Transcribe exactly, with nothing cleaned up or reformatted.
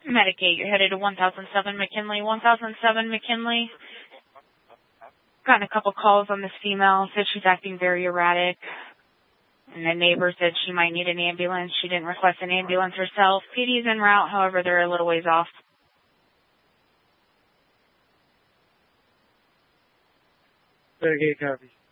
Medicate, you're headed to one thousand seven McKinley. one thousand seven McKinley. Gotten a couple calls on this female. Said she's acting very erratic. And the neighbor said she might need an ambulance. She didn't request an ambulance herself. P D's en route, however, they're a little ways off. Medicate, copy.